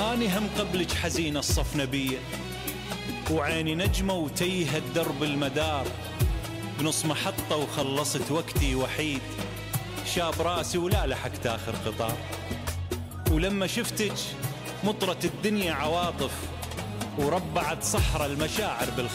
أني هم قبلك حزين الصف نبية، وعيني نجمة وتيه الدرب المدار، بنص محطة وخلصت وقتي وحيد، شاب راسي ولا لحقت آخر قطار. ولما شفتك مطرت الدنيا عواطف، وربعت صحراء المشاعر بالخير.